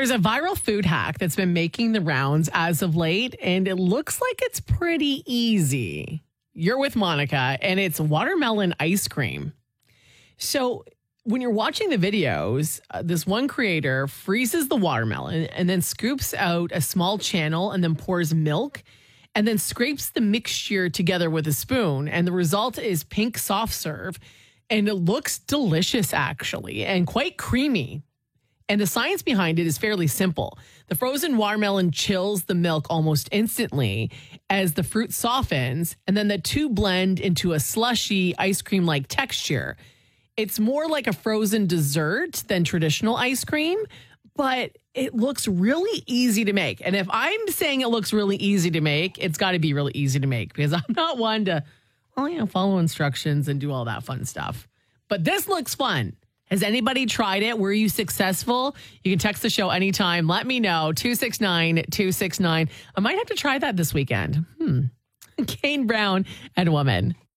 There's a viral food hack that's been making the rounds as of late, and it looks like it's pretty easy. You're with Monica, and it's watermelon ice cream. So when you're watching the videos, this one creator freezes the watermelon and then scoops out a small channel and then pours milk and then scrapes the mixture together with a spoon. And the result is pink soft serve. And it looks delicious, actually, and quite creamy. And the science behind it is fairly simple. The frozen watermelon chills the milk almost instantly as the fruit softens, and then the two blend into a slushy ice cream-like texture. It's more like a frozen dessert than traditional ice cream, but it looks really easy to make. And if I'm saying it looks really easy to make, it's got to be really easy to make because I'm not one to, follow instructions and do all that fun stuff. But this looks fun. Has anybody tried it? Were you successful? You can text the show anytime. Let me know. 269-269. I might have to try that this weekend. Kane Brown and Woman.